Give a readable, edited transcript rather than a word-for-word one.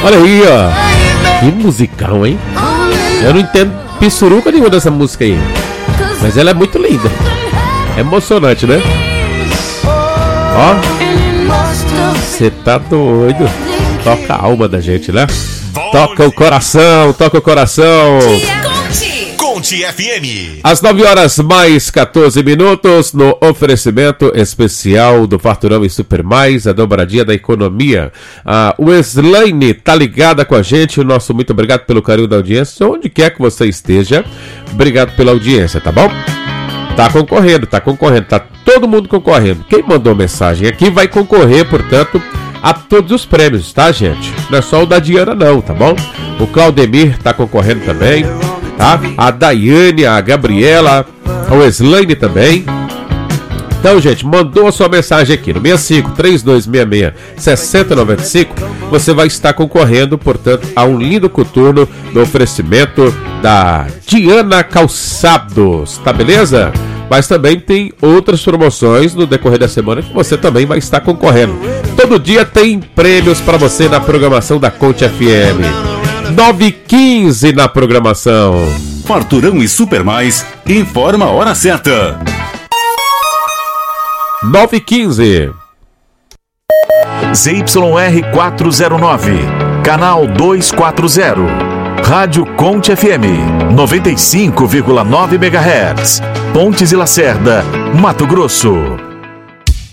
Olha aí, ó. Que musical, hein? Eu não entendo pissuruca nenhuma dessa música aí, mas ela é muito linda. É emocionante, né? Ó, você tá doido. Toca a alma da gente, né? Toca o coração, toca o coração. Conte FM. Às 9h mais 14 no oferecimento especial do Farturão e Super Mais, a dobradinha da economia. O Slaine tá ligada com a gente. O nosso muito obrigado pelo carinho da audiência, onde quer que você esteja. Obrigado pela audiência, tá bom? Tá concorrendo, tá todo mundo concorrendo. Quem mandou mensagem aqui vai concorrer, portanto, a todos os prêmios, tá, gente? Não é só o da Diana não, tá bom? O Claudemir tá concorrendo também, tá? A Daiane, a Gabriela, o Slaine também. Então, gente, mandou a sua mensagem aqui no 65-3266-6095. Você vai estar concorrendo, portanto, a um lindo coturno do oferecimento da Diana Calçados, tá beleza? Mas também tem outras promoções no decorrer da semana que você também vai estar concorrendo. Todo dia tem prêmios para você na programação da Conte FM. 9h15 na programação. Farturão e Super Mais informa a hora certa. 9h15. ZYR 409, canal 240. Rádio Conte FM, 95,9 MHz. Pontes e Lacerda, Mato Grosso.